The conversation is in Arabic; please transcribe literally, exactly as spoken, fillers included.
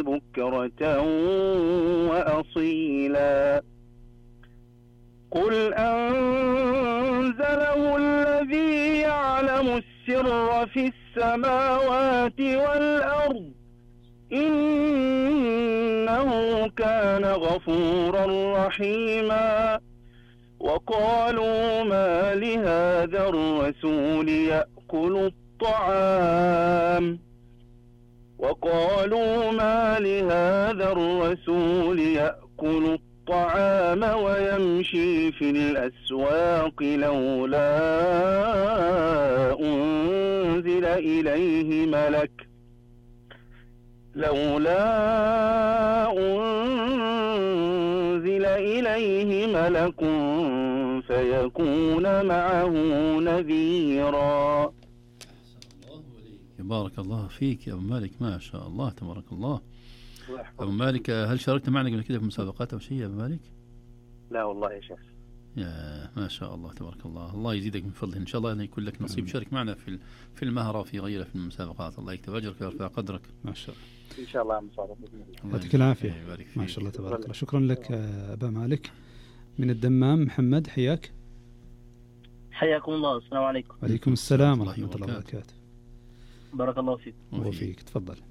بكرة وأصيلا قل أنزله الذي يعلم السر في السماوات والأرض إنه كان غفورا رحيما وقالوا ما لهذا الرسول يأكل الطعام وقالوا ما لهذا الرسول يأكل الطعام ويمشي في الأسواق لولا أنزل إليه ملك لولا أنزل إليه ملك فيكون معه نذيرا. بارك الله فيك يا أبو مالك، ما شاء الله تبارك الله. أبو مالك، هل شاركت معنا قبل كده في مسابقات أو شيء يا أبو مالك؟ لا والله يا شيخ. يا ما شاء الله تبارك الله، الله يزيدك من فضله إن شاء الله أن يكون لك نصيب. شارك معنا في في المهرة وفي غيرها في المسابقات. الله يكتب أجرك ويرفع قدرك. ما شاء الله. إن شاء الله مصارف. يعطيك العافية. ما شاء الله تبارك الله. شكرا لك أبا مالك من الدمام. محمد حياك. حياكم الله. السلام عليكم. وعليكم السلام ورحمة الله وبركاته. بارك الله فيك. وفيك تفضل.